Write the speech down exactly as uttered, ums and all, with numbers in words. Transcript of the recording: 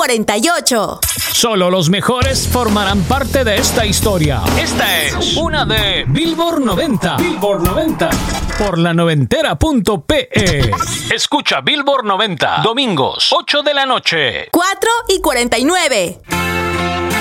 cuarenta y ocho. Solo los mejores formarán parte de esta historia. Esta es una de Billboard noventa. Billboard noventa. Por la noventera punto pe. Escucha Billboard noventa. Domingos, ocho de la noche. cuatro y cuarenta y nueve.